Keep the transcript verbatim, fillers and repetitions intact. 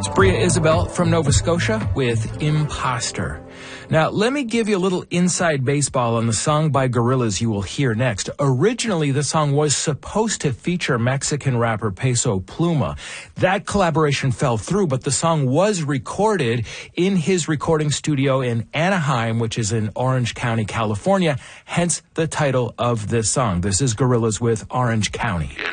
Bria Isabel from Nova Scotia with Imposter. Now, let me give you a little inside baseball on the song by Gorillaz you will hear next. Originally, the song was supposed to feature Mexican rapper Peso Pluma. That collaboration fell through, but the song was recorded in his recording studio in Anaheim, which is in Orange County, California, hence the title of this song. This is Gorillaz with Orange County. Yeah.